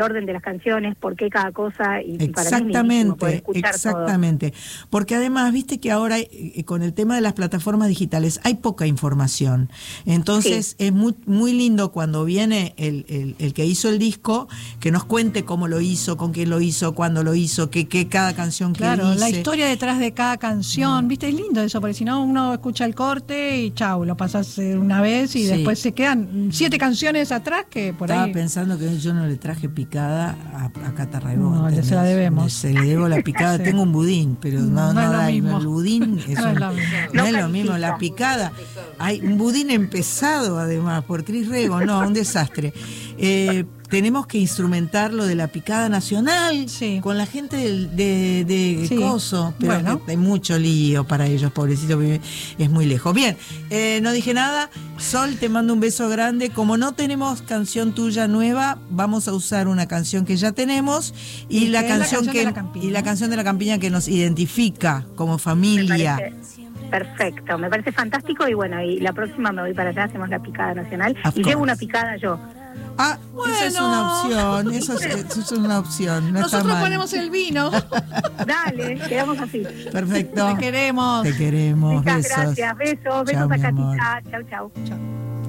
orden de las canciones, por qué cada cosa, y para mí es lindísimo poder escuchar exactamente. Porque además, viste que ahora con el tema de las plataformas digitales hay poca información. Entonces es muy lindo cuando viene el que hizo el disco, que nos cuente cómo lo hizo, con quién lo hizo, cuándo lo hizo, qué cada canción que dice. La historia detrás de cada canción, viste, es lindo eso, porque si no uno escucha el corte y chau, lo pasas una vez y después se quedan 7 canciones atrás que por Estaba ahí... pensando que yo no le traje picada a Catarraibó. No, se la debemos. Se le debo la picada. Tengo un budín, pero no da. El budín no es lo mismo. La picada. Hay un budín empezado, además, por Cris Rego. No, un desastre. Tenemos que instrumentar lo de la picada nacional con la gente de Coso, pero hay mucho lío para ellos, pobrecito, es muy lejos. Bien, no dije nada. Sol, te mando un beso grande. Como no tenemos canción tuya nueva, vamos a usar una canción que ya tenemos y la canción de la campiña que nos identifica como familia. Perfecto, me parece fantástico, y bueno, y la próxima me voy para allá, hacemos la picada nacional y llevo una picada yo. Esa es una opción, eso es una opción. No Nosotros ponemos el vino. Dale, quedamos así. Perfecto. Te queremos. Te queremos. Muchas besos. Gracias, besos Chau, a mi amor. Catita. Chau.